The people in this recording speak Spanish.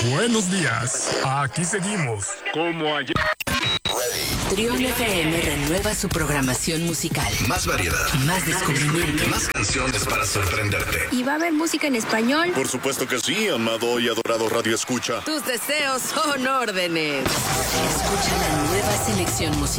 Buenos días. Aquí seguimos. Como ayer. Trión FM renueva su programación musical. Más variedad. Más descubrimiento. Más canciones para sorprenderte. ¿Y va a haber música en español? Por supuesto que sí, amado y adorado Radio Escucha. Tus deseos son órdenes. Escucha la nueva selección musical